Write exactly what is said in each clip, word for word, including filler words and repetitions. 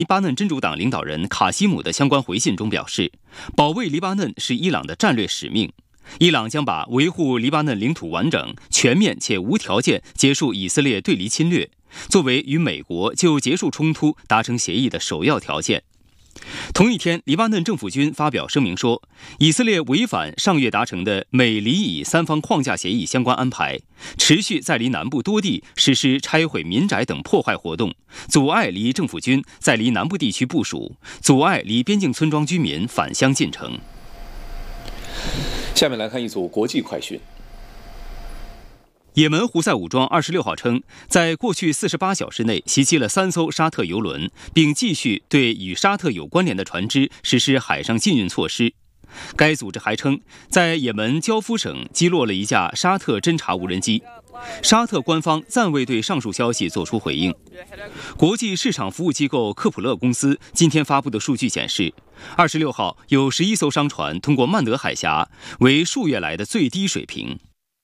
黎巴嫩真主党领导人卡西姆的相关回信中表示，保卫黎巴嫩是伊朗的战略使命。伊朗将把维护黎巴嫩领土完整、全面且无条件结束以色列对黎侵略，作为与美国就结束冲突达成协议的首要条件。同一天，黎巴嫩政府军发表声明说，以色列违反上月达成的美黎以三方框架协议相关安排，持续在黎南部多地实施拆毁民宅等破坏活动，阻碍黎政府军在黎南部地区部署，阻碍黎边境村庄居民返乡进程。 下面来看一组国际快讯。 也门胡塞武装二十六号称，在过去四十八小时内袭击了三艘沙特油轮，并继续对与沙特有关联的船只实施海上禁运措施。该组织还称，在也门焦夫省击落了一架沙特侦察无人机。沙特官方暂未对上述消息作出回应。国际市场服务机构科普勒公司今天发布的数据显示，二十六号有十一艘商船通过曼德海峡，为数月来的最低水平。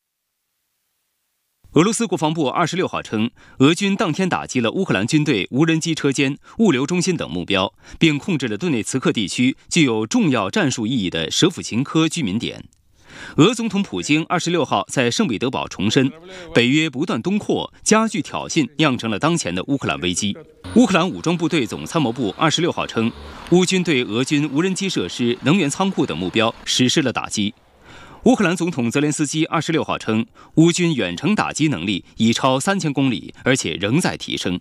俄罗斯国防部二十六号称，俄军当天打击了乌克兰军队无人机车间、物流中心等目标，并控制了顿内茨克地区具有重要战术意义的舍甫琴科居民点。俄总统普京二十六号在圣彼得堡重申，北约不断东扩，加剧挑衅，酿成了当前的乌克兰危机。乌克兰武装部队总参谋部二十六号称，乌军对俄军无人机设施、能源仓库等目标实施了打击。乌克兰总统泽连斯基二十六号称，乌军远程打击能力已超三千公里，而且仍在提升。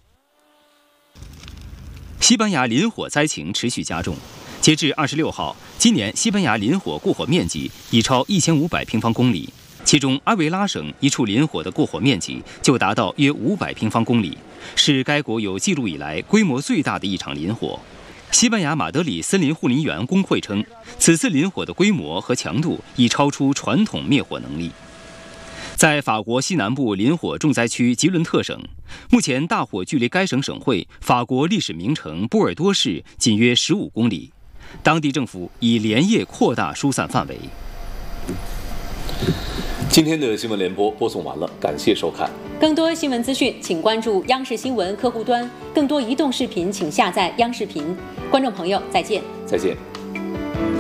西班牙林火灾情持续加重。截至二十六号，今年西班牙林火过火面积已超一千五百平方公里，其中阿维拉省一处林火的过火面积就达到约五百平方公里，是该国有记录以来规模最大的一场林火。西班牙马德里森林护林员工会称，此次林火的规模和强度已超出传统灭火能力。在法国西南部林火重灾区吉伦特省，目前大火距离该省省会法国历史名城波尔多市仅约十五公里。当地政府已连夜扩大疏散范围。 今天的新闻联播播送完了，感谢收看。 更多新闻资讯，请关注央视新闻客户端；更多移动视频，请下载央视频。观众朋友，再见。 再见。